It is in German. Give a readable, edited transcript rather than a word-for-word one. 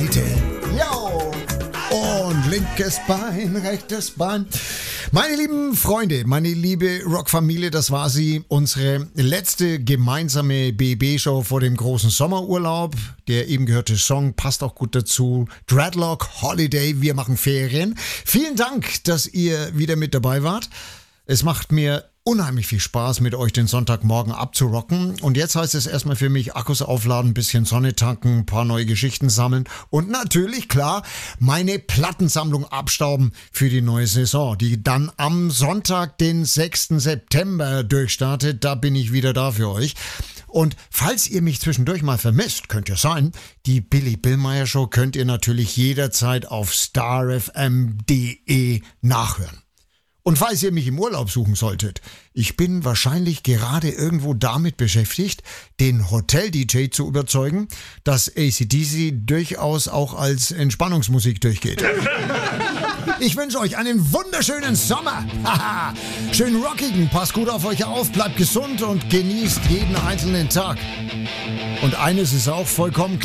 Mitte. Jo. Und linkes Bein, rechtes Bein. Meine lieben Freunde, meine liebe Rockfamilie, das war sie. Unsere letzte gemeinsame BB-Show vor dem großen Sommerurlaub. Der eben gehörte Song passt auch gut dazu. Dreadlock Holiday, wir machen Ferien. Vielen Dank, dass ihr wieder mit dabei wart. Es macht mir unheimlich viel Spaß, mit euch den Sonntagmorgen abzurocken. Und jetzt heißt es erstmal für mich, Akkus aufladen, bisschen Sonne tanken, ein paar neue Geschichten sammeln und natürlich, klar, meine Plattensammlung abstauben für die neue Saison, die dann am Sonntag, den 6. September durchstartet. Da bin ich wieder da für euch. Und falls ihr mich zwischendurch mal vermisst, könnte ja sein, die Billy Billmeyer Show könnt ihr natürlich jederzeit auf starfm.de nachhören. Und falls ihr mich im Urlaub suchen solltet, ich bin wahrscheinlich gerade irgendwo damit beschäftigt, den Hotel-DJ zu überzeugen, dass AC/DC durchaus auch als Entspannungsmusik durchgeht. Ich wünsche euch einen wunderschönen Sommer. Schön rockigen, passt gut auf euch auf, bleibt gesund und genießt jeden einzelnen Tag. Und eines ist auch vollkommen klar.